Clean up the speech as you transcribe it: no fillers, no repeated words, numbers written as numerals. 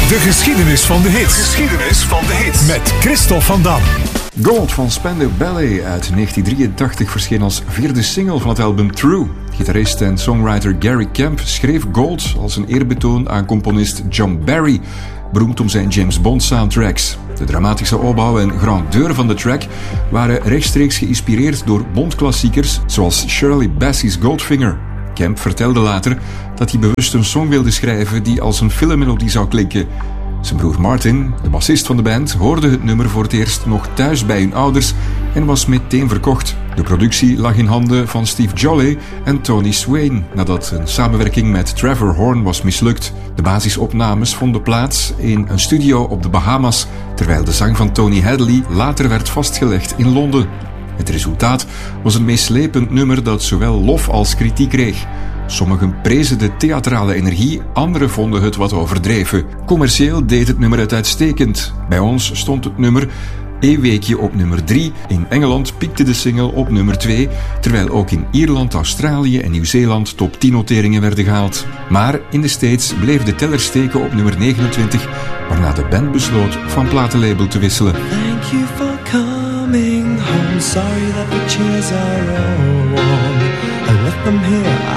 De geschiedenis van de hits. Geschiedenis van de hits. Met Christophe van Dam. Gold van Spandau Ballet uit 1983 verscheen als vierde single van het album True. Gitarist en songwriter Gary Kemp schreef Gold als een eerbetoon aan componist John Barry, beroemd om zijn James Bond soundtracks. De dramatische opbouw en grandeur van de track waren rechtstreeks geïnspireerd door Bond-klassiekers zoals Shirley Bassey's Goldfinger. Kemp vertelde later dat hij bewust een song wilde schrijven die als een filmmelodie zou klinken. Zijn broer Martin, de bassist van de band, hoorde het nummer voor het eerst nog thuis bij hun ouders en was meteen verkocht. De productie lag in handen van Steve Jolley en Tony Swain, nadat een samenwerking met Trevor Horn was mislukt. De basisopnames vonden plaats in een studio op de Bahamas, terwijl de zang van Tony Hadley later werd vastgelegd in Londen. Het resultaat was een meeslepend nummer dat zowel lof als kritiek kreeg. Sommigen prezen de theatrale energie, anderen vonden het wat overdreven. Commercieel deed het nummer het uitstekend. Bij ons stond het nummer een weekje op nummer 3. In Engeland piekte de single op nummer 2, terwijl ook in Ierland, Australië en Nieuw-Zeeland top 10 noteringen werden gehaald. Maar in de States bleef de teller steken op nummer 29, waarna de band besloot van platenlabel te wisselen. Thank you for coming home. Sorry that the chairs are all warm. I left them here.